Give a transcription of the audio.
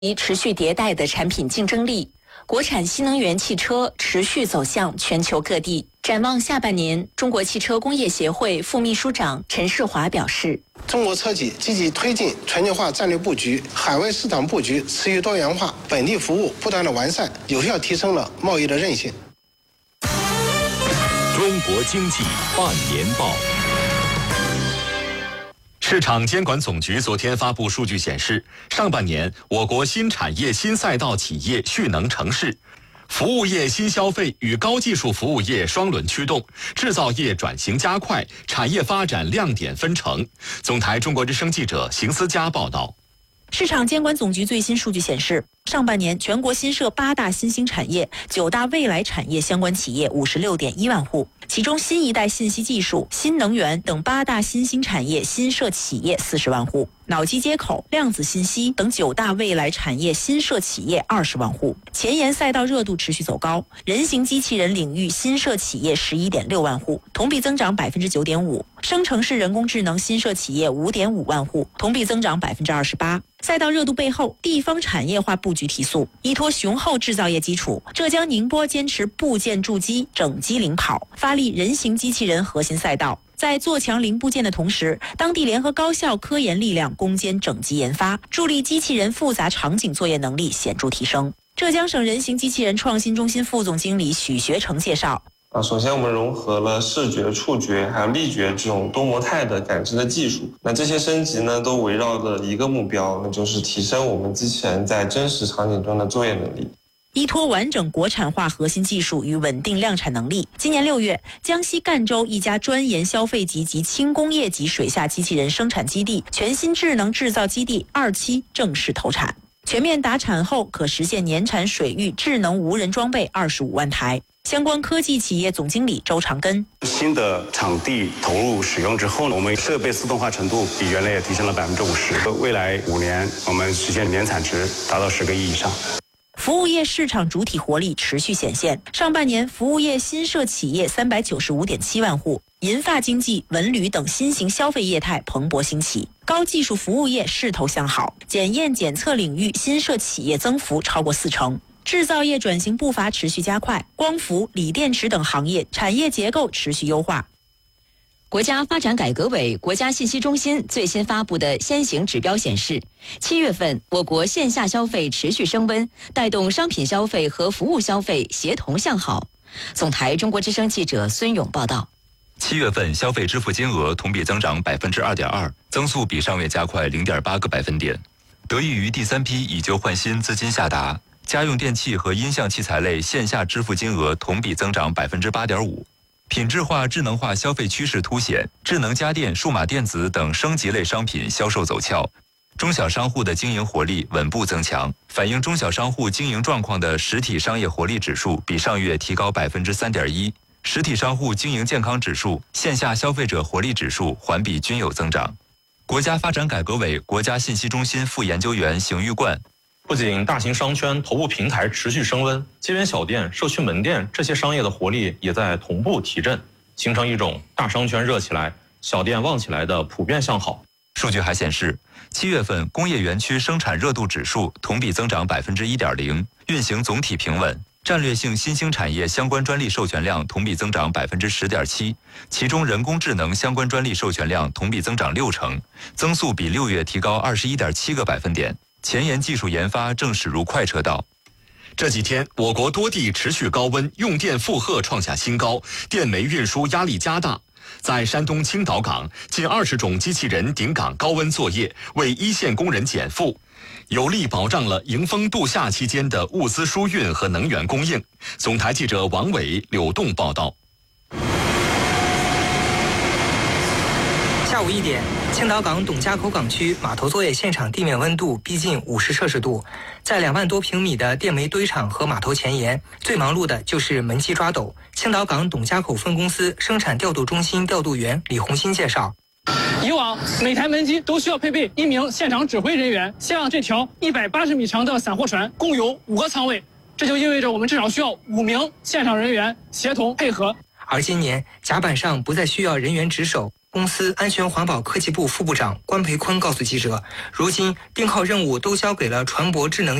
持续迭代的产品竞争力，国产新能源汽车持续走向全球各地。展望下半年，中国汽车工业协会副秘书长陈世华表示， 中国车企积极推进全球化战略布局，海外市场布局持续多元化，本地服务不断的完善，有效提升了贸易的韧性。 中国经济半年报。市场监管总局昨天发布数据显示，上半年我国新产业新赛道企业蓄能成市，服务业新消费与高技术服务业双轮驱动，制造业转型加快，产业发展亮点纷呈。总台中国之声记者邢思佳报道。 市场监管总局最新数据显示，上半年全国新设8大新兴产业、9大未来产业相关企业56.1万户，其中新一代信息技术、新能源等8大新兴产业新设企业40万户，脑机接口、量子信息等9大未来产业新设企业20万户。前沿赛道热度持续走高，人形机器人领域新设企业11.6万户，同比增长9.5%；生成式人工智能新设企业5.5万户，同比增长28%。赛道热度背后，地方产业化布局提速，依托雄厚制造业基础，浙江宁波坚持部件筑基、整机领跑，发力人形机器人核心赛道。在做强零部件的同时，当地联合高校科研力量攻坚整机研发，助力机器人复杂场景作业能力显著提升。浙江省人形机器人创新中心副总经理许学成介绍。 首先我们融合了视觉、触觉还有力觉这种多模态的感知的技术，那这些升级呢都围绕着一个目标，那就是提升我们机器人在真实场景中的作业能力。 依托完整国产化核心技术与稳定量产能力，今年6月，江西赣州一家专研消费级及轻工业级水下机器人生产基地全新智能制造基地2期正式投产，全面达产后可实现年产水域智能无人装备25万台。相关科技企业总经理周长根， 新的场地投入使用之后呢，我们设备自动化程度比原来也提升了50%，未来5年我们实现年产值达到10个亿以上。 服务业市场主体活力持续显现，上半年服务业新设企业395.7万户，银发经济、文旅等新型消费业态蓬勃兴起，高技术服务业势头向好，检验检测领域新设企业增幅超过40%。制造业转型步伐持续加快，光伏、锂电池等行业产业结构持续优化。国家发展改革委、国家信息中心最新发布的先行指标显示，7月份我国线下消费持续升温，带动商品消费和服务消费协同向好。总台中国之声记者孙勇报道。 7月份消费支付金额同比增长2.2%，增速比上月加快0.8个百分点。得益于第3批以旧换新资金下达，家用电器和音像器材类线下支付金额同比增长8.5%。品质化、智能化消费趋势凸显，智能家电、数码电子等升级类商品销售走俏。中小商户的经营活力稳步增强，反映中小商户经营状况的实体商业活力指数比上月提高3.1%，实体商户经营健康指数、线下消费者活力指数环比均有增长。国家发展改革委国家信息中心副研究员邢玉冠。 不仅大型商圈头部平台持续升温，街边小店、社区门店这些商业的活力也在同步提振，形成一种大商圈热起来、小店旺起来的普遍向好。 数据还显示，7月份工业园区生产热度指数同比增长1.0%，运行总体平稳。战略性新兴产业相关专利授权量同比增长10.7%，其中人工智能相关专利授权量同比增长60%，增速比6月提高21.7个百分点。前沿技术研发正驶入快车道。这几天，我国多地持续高温，用电负荷创下新高，电煤运输压力加大。在山东青岛港，近20种机器人顶岗高温作业，为一线工人减负，有力保障了迎风度夏期间的物资输运和能源供应。总台记者王伟、柳栋报道。 下午1点，青岛港董家口港区码头作业现场地面温度逼近50摄氏度，在2万多平米的电煤堆场和码头前沿，最忙碌的就是门机抓斗。青岛港董家口分公司生产调度中心调度员李红新介绍， 以往每台门机都需要配备1名现场指挥人员，像这条180米长的散货船共有5个舱位，这就意味着我们至少需要5名现场人员协同配合。 而今年甲板上不再需要人员值守， 公司安全环保科技部副部长关培坤告诉记者，如今订号任务都交给了船舶智能